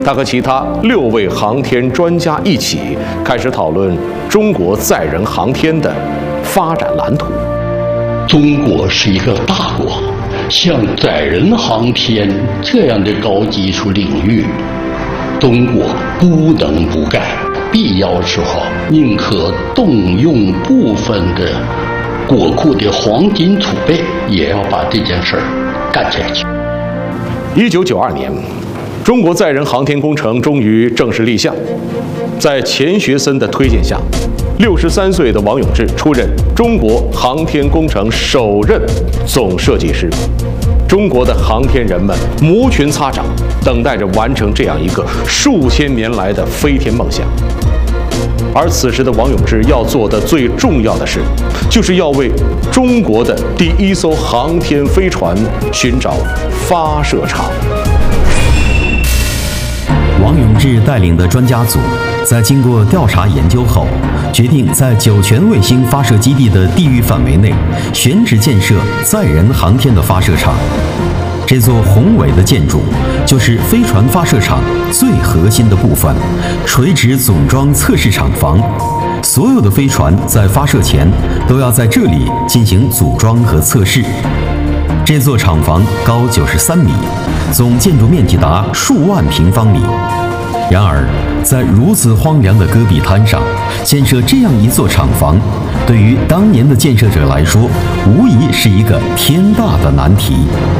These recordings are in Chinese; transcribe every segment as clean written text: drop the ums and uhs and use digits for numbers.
他和其他6位航天专家一起开始讨论中国载人航天的发展蓝图。 中国是一个大国，像载人航天这样的高技术领域，中国不能不干。必要时候，宁可动用部分的国库的黄金储备，也要把这件事儿干下去。 1992年。中国载人航天工程终于正式立项，在钱学森的推荐下，63岁的王永志出任中国航天工程首任总设计师。中国的航天人们摩拳擦掌，等待着完成这样一个数千年来的飞天梦想。而此时的王永志要做的最重要的事，就是要为中国的第1艘航天飞船寻找发射场。 王永志带领的专家组在经过调查研究后，决定在酒泉卫星发射基地的地域范围内选址建设载人航天的发射场。这座宏伟的建筑就是飞船发射场最核心的部分——垂直总装测试厂房。所有的飞船在发射前都要在这里进行组装和测试。这座厂房高93米，总建筑面积达数万平方米。然而，在如此荒凉的戈壁滩上建设这样一座厂房，对于当年的建设者来说，无疑是一个天大的难题。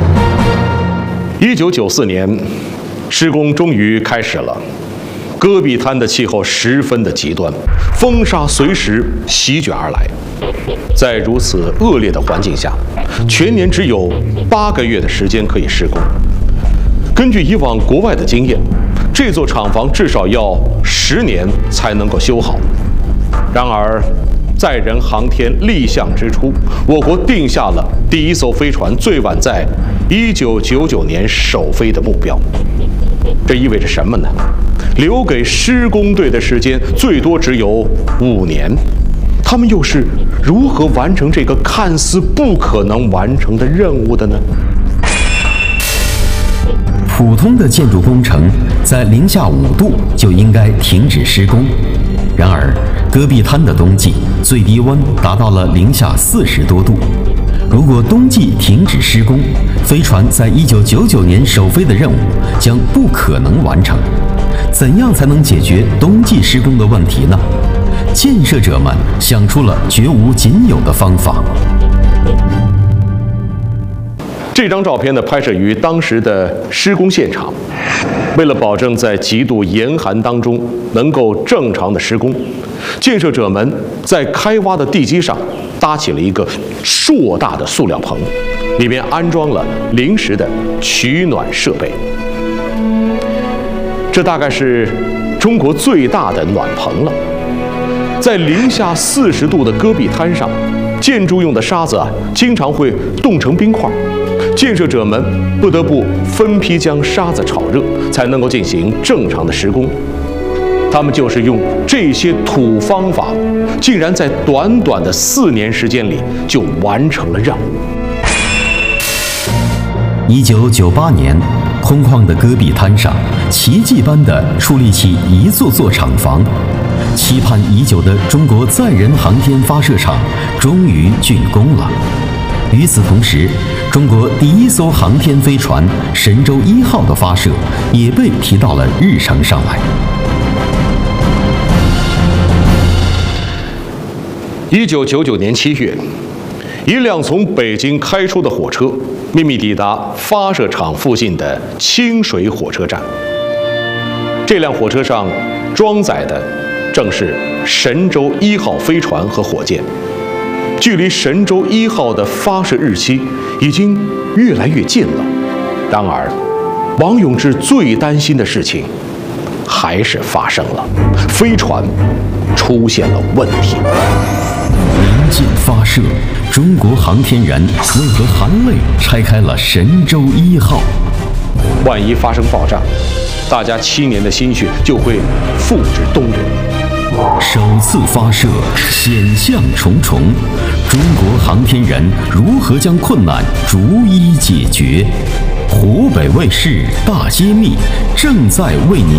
1994年，施工终于开始了。戈壁滩的气候十分的极端，风沙随时席卷而来。在如此恶劣的环境下，全年只有8个月的时间可以施工。根据以往国外的经验，这座厂房至少要10年才能够修好。然而，载人航天立项之初，我国定下了第1艘飞船最晚在1999年首飞的目标。这意味着什么呢？留给施工队的时间最多只有5年，他们又是如何完成这个看似不可能完成的任务的呢？ 普通的建筑工程在零下5度就应该停止施工，然而戈壁滩的冬季最低温达到了零下40多度。如果冬季停止施工，飞船在1999年首飞的任务将不可能完成。怎样才能解决冬季施工的问题呢？建设者们想出了绝无仅有的方法。 这张照片呢，拍摄于当时的施工现场。为了保证在极度严寒当中能够正常的施工，建设者们在开挖的地基上搭起了一个硕大的塑料棚，里面安装了临时的取暖设备。这大概是中国最大的暖棚了。在零下40度的戈壁滩上，建筑用的沙子经常会冻成冰块，建设者们不得不分批将沙子炒热，才能够进行正常的施工。他们就是用这些土方法，竟然在短短的4年时间里就完成了任务。 1998年，空旷的戈壁滩上，奇迹般地矗立起一座座厂房，期盼已久的中国载人航天发射场终于竣工了。与此同时，中国第1艘航天飞船神舟1号的发射也被提到了日程上来。 1999年7月，一辆从北京开出的火车秘密抵达发射场附近的清水火车站。这辆火车上装载的正是神舟1号飞船和火箭。距离神舟1号的发射日期已经越来越近了。然而，王永志最担心的事情还是发生了，飞船出现了问题。 临近发射，中国航天员为何含泪拆开了神舟1号？ 万一发生爆炸，大家7年的心血就会付之东流。 首次发射，险象重重，中国航天员如何将困难逐一解决？湖北卫视大揭秘，正在为您